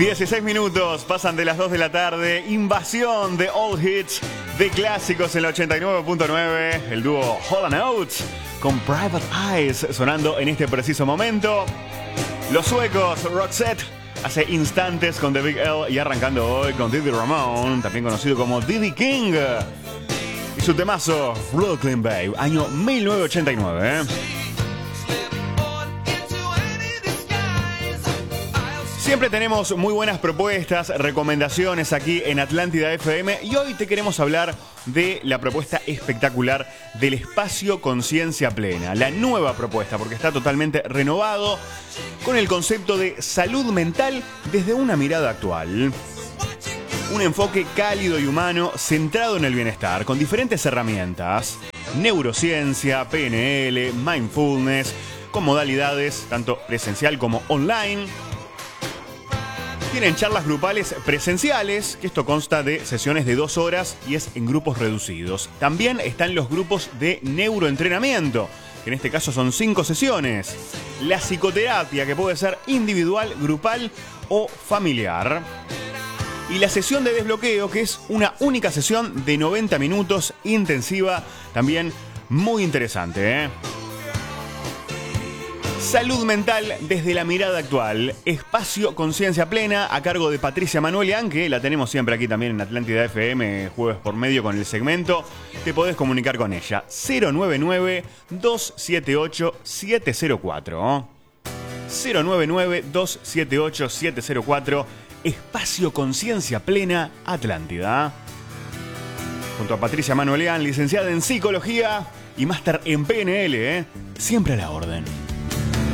16 minutos, pasan de las 2 de la tarde. Invasión de Old Hits, de clásicos en la 89.9. El dúo Hall & Oates con Private Eyes sonando en este preciso momento. Los suecos Roxette hace instantes con The Big L y arrancando hoy con Diddy Ramone, también conocido como Diddy King. Y su temazo Brooklyn Babe, año 1989. Siempre tenemos muy buenas propuestas, recomendaciones aquí en Atlántida FM y hoy te queremos hablar de la propuesta espectacular del Espacio Conciencia Plena, la nueva propuesta porque está totalmente renovado con el concepto de salud mental desde una mirada actual. Un enfoque cálido y humano centrado en el bienestar con diferentes herramientas, neurociencia, PNL, mindfulness, con modalidades tanto presencial como online. Tienen charlas grupales presenciales, que esto consta de sesiones de 2 horas y es en grupos reducidos. También están los grupos de neuroentrenamiento, que en este caso son 5 sesiones. La psicoterapia, que puede ser individual, grupal o familiar. Y la sesión de desbloqueo, que es una única sesión de 90 minutos, intensiva, también muy interesante, ¿eh? Salud mental desde la mirada actual. Espacio Conciencia Plena a cargo de Patricia Manuelian, que la tenemos siempre aquí también en Atlántida FM, jueves por medio con el segmento. Te podés comunicar con ella. 099-278-704. 099-278-704. Espacio Conciencia Plena Atlántida. Junto a Patricia Manuelian, licenciada en Psicología y máster en PNL, ¿eh? Siempre a la orden.